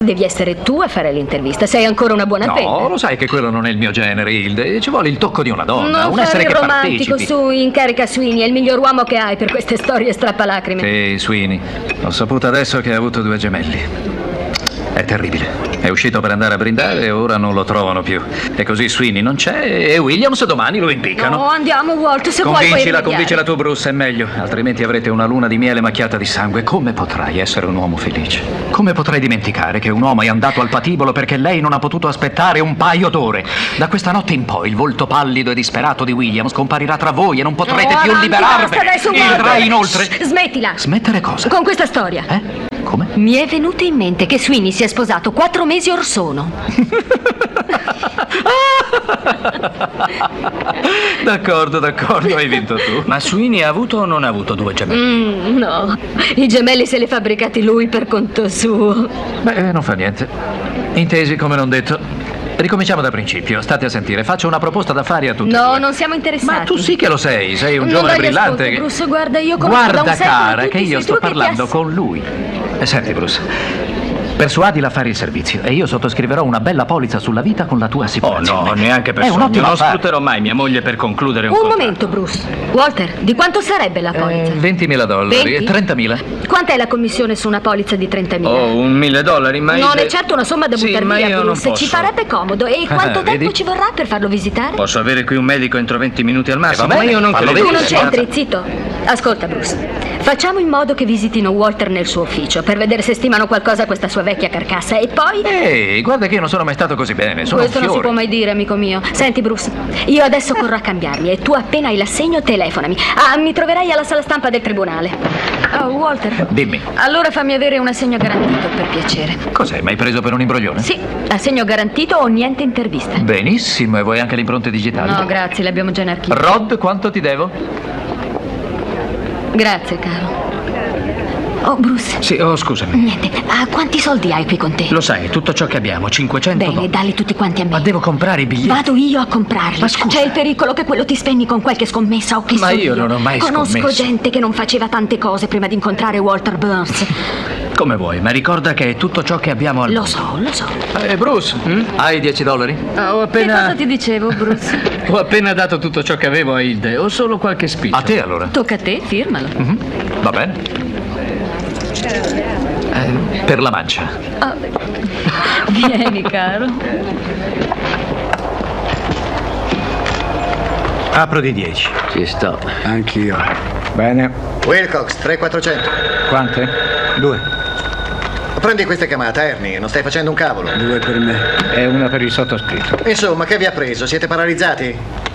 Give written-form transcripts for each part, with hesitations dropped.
Devi essere tu a fare l'intervista. Sei ancora una buona penna. No, lo sai che quello non è il mio genere, Hilde. Ci vuole il tocco di una donna, Non un essere fare che il romantico, partecipi. su, incarica Sweeney. È il miglior uomo che hai per queste storie strappalacrime. Sì, Sweeney. Ho saputo adesso che ha avuto 2 gemelli. È terribile. È uscito per andare a brindare e ora non lo trovano più. E così Sweeney non c'è e Williams domani lo impiccano. No, andiamo, Walt, se vuoi puoi rimediare. Convincila tu, Bruce, è meglio. Altrimenti avrete una luna di miele macchiata di sangue. Come potrai essere un uomo felice? Come potrai dimenticare che un uomo è andato al patibolo perché lei non ha potuto aspettare un paio d'ore? Da questa notte in poi il volto pallido e disperato di Williams comparirà tra voi e non potrete più avanti, liberarvene. basta, adesso, Vedrai inoltre... Smettila. Smettere cosa? Con questa storia. Come? Mi è venuto in mente che Sweeney si è sposato 4 mesi or sono. D'accordo, hai vinto tu. Ma Sweeney ha avuto o non ha avuto 2 gemelli? No, i gemelli se li ha fabbricati lui per conto suo. Beh, non fa niente. Intesi come non detto. Ricominciamo da principio, state a sentire. Faccio una proposta d'affari a tutti e No, due. non siamo interessati. Ma tu sì che lo sei un Non giovane dai brillante. ascolto, Bruce, guarda, io conosco da un Guarda, secolo cara, tutti che io sui sto trucchi parlando con lui. Senti, Bruce. Persuadila a fare il servizio e io sottoscriverò una bella polizza sulla vita con la tua assicurazione. Oh no, neanche per È un sogno. ottimo Non affare. sfrutterò mai mia moglie per concludere un Un contratto. momento, Bruce. Walter, di quanto sarebbe la polizza? $20.000 e 20? 30.000. Quant'è la commissione su una polizza di 30.000? Oh, $1.000, ma Non è certo una somma da Sì, buttar ma via, io non Bruce. Ci posso. farebbe comodo. E quanto tempo vedi? ci vorrà per farlo visitare? Posso avere qui un medico entro 20 minuti al massimo? va bene, ma io non fallo credo Tu vedere. che non sia- c'entri, zitto. Ascolta, Bruce. Facciamo in modo che visitino Walter nel suo ufficio per vedere se stimano qualcosa a questa sua vecchia carcassa. E poi... Ehi, guarda che io non sono mai stato così bene. Sono Questo un non si fiore. può mai dire, amico mio. Senti, Bruce, io adesso corro a cambiarmi e tu appena hai l'assegno telefonami. Mi troverai alla sala stampa del tribunale. Oh, Walter. Dimmi. Allora fammi avere un assegno garantito, per piacere. Cos'è? M'hai preso per un imbroglione? Sì, assegno garantito o niente intervista. Benissimo, e vuoi anche le impronte digitali? No, grazie, le abbiamo già in archivio. Rod, quanto ti devo? Grazie, caro. Oh, Bruce. Sì, scusami. Niente. Quanti soldi hai qui con te? Lo sai, tutto ciò che abbiamo, $500. Bene, dalli tutti quanti a me. Ma devo comprare i biglietti. Vado io a comprarli. Ma scusa. C'è il pericolo che quello ti spenni con qualche scommessa o che Ma so io non ho mai Conosco scommesso. gente che non faceva tante cose prima di incontrare Walter Burns. Come vuoi, ma ricorda che è tutto ciò che abbiamo al Lo mondo. so. Bruce, hai $10? Ho Che cosa ti dicevo, Bruce? Ho appena dato tutto ciò che avevo a Hilde. Ho solo qualche spiccio. A te allora. Tocca a te, firmalo. Va bene. Per la mancia. Vieni, caro. Apro di 10. Ci sto. Anch'io. Bene. Wilcox, 3400. Quante? 2. Prendi questa chiamata, Ernie, non stai facendo un cavolo. 2 per me. E una per il sottoscritto. Insomma, che vi ha preso? Siete paralizzati?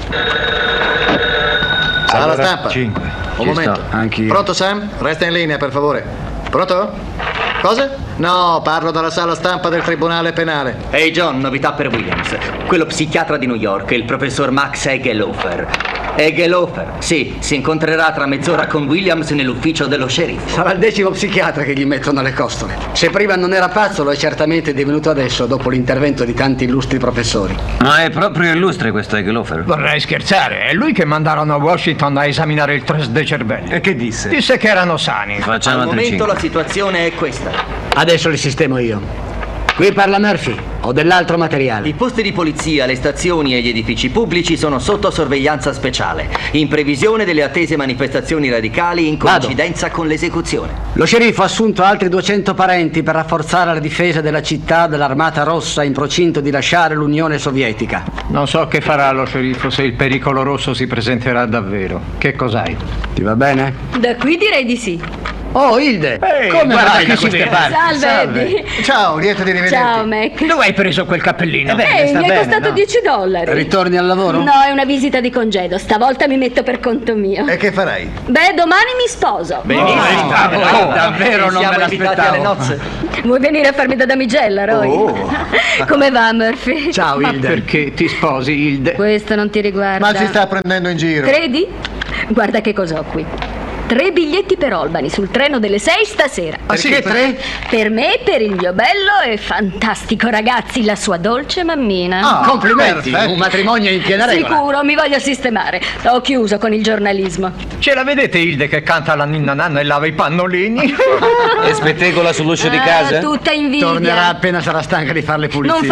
Sala Allora, stampa. 5. Un momento. Anch'io. Pronto, Sam? Resta in linea, per favore. Pronto? Cosa? No, parlo dalla sala stampa del tribunale penale. Ehi John, novità per Williams. Quello psichiatra di New York, il professor Max Egelofer. Egelofer, sì, si incontrerà tra mezz'ora con Williams nell'ufficio dello sceriffo. Sarà il 10º psichiatra che gli mettono le costole. Se prima non era pazzo, lo è certamente divenuto adesso, dopo l'intervento di tanti illustri professori. Ma è proprio illustre questo Egelofer. Vorrei scherzare. È lui che mandarono a Washington a esaminare il test dei cervelli. E che disse? Disse che erano sani. Al momento la situazione è questa. Adesso li sistemo io. Qui parla Murphy, ho dell'altro materiale. I posti di polizia, le stazioni e gli edifici pubblici sono sotto sorveglianza speciale, in previsione delle attese manifestazioni radicali in coincidenza con l'esecuzione. Lo sceriffo ha assunto altri 200 parenti per rafforzare la difesa della città dall'Armata Rossa in procinto di lasciare l'Unione Sovietica. Non so che farà lo sceriffo se il pericolo rosso si presenterà davvero. Che cos'hai? Ti va bene? Da qui direi di sì. Oh, Hilde! Come vai da queste parti? Salve, Eddie. Ciao, lieto di rivederti. Ciao, Mac. Dove hai preso quel cappellino? Mi è costato $10. Ritorni al lavoro? No, è una visita di congedo. Stavolta mi metto per conto mio. E che farai? Beh, domani mi sposo. Benissimo. davvero non Siamo me invitati alle l'aspettavo. nozze. Vuoi venire a farmi da damigella, Roy? Come va, Murphy? Ciao, Hilde. Perché ti sposi, Hilde? Questo non ti riguarda. Ma ci sta prendendo in giro. Credi? Guarda che cos'ho qui. 3 biglietti per Albany sul treno delle 6 stasera. Perché 3? Per me, per il mio bello e fantastico ragazzi, la sua dolce mammina. Complimenti, perfetto. un matrimonio in piena regola. Sicuro, mi voglio sistemare. Ho chiuso con il giornalismo. Ce la vedete Hilde che canta la ninna nanna e lava i pannolini? E spettegola sull'uscio di casa? Tutta invidia. Tornerà appena sarà stanca di fare le pulizie. Non